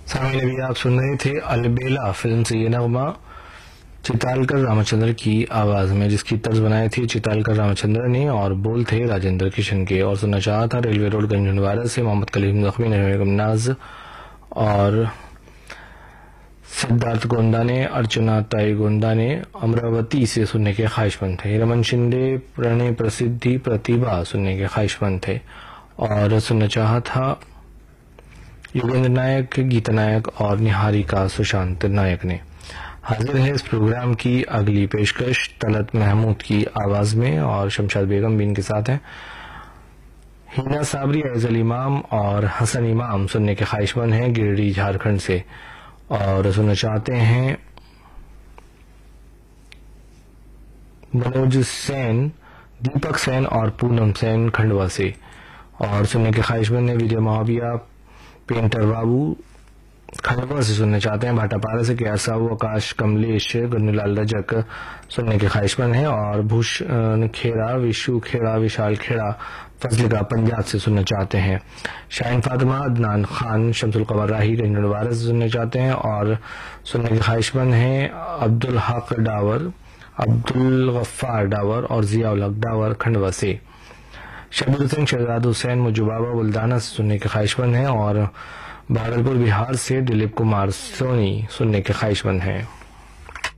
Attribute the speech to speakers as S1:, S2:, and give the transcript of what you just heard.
S1: सामने अभी आप सुन रहे थे अलबेला फिल्म से ये नगमा चितालकर रामचंद्र की आवाज में, जिसकी तर्ज बनाई थी चितालकर रामचंद्र ने और बोल थे राजेंद्र किशन के। और सुनना चाहा था रेलवे रोड गंजनवारा से मोहम्मद कलीम जख्मी ने नाज और सिद्धार्थ गोंदा ने, अर्चना ताई गोंदा ने अमरावती से सुनने के ख्वाहिशमंद थे। रमन शिंदे प्रणय प्रसिद्धि प्रतिभा सुनने के ख्वाहिशमंद थे। और सुनना चाहा था योगेंद्र नायक, गीता नायक और निहारिका सुशांत नायक ने। हाजिर है इस प्रोग्राम की अगली पेशकश तलत महमूद की आवाज में और शमशाद बेगम भी इनके साथ हैं। हिना साबरी, ऐजल इमाम और हसन इमाम सुनने के ख्वाहिशमंद हैं गिरिडीह झारखंड से। और सुनना चाहते हैं मनोज सेन, दीपक सेन और पूनम सेन खंडवा से। और सुनने के ख्वाहिशमंद है विजय महाविया, पेंटर बाबू खंडवा से सुनना चाहते हैं। भाटापारा से के साहू, आकाश कमलेश, गुन्नूलाल रजक सुनने के ख्वाहिशमंद हैं। और भूषण खेड़ा, विशु खेड़ा, विशाल खेड़ा फजलिका पंजाब से सुनना चाहते हैं। शाहीन फातिमा, अदनान खान, शमसुल कमर राही गंजनवारा से सुनना चाहते हैं। और सुनने के ख्वाहिशमंद हैं अब्दुल हक डावर, अब्दुल गफ्फार डावर और जियाउल हक डावर खंडवा से। शबीर हुसैन, शहजाद हुसैन, मुजुबाबा बुल्दाना से सुनने के ख्वाहिशमंद हैं। और भागलपुर बिहार से दिलीप कुमार सोनी सुनने के ख्वाहिशमंद हैं।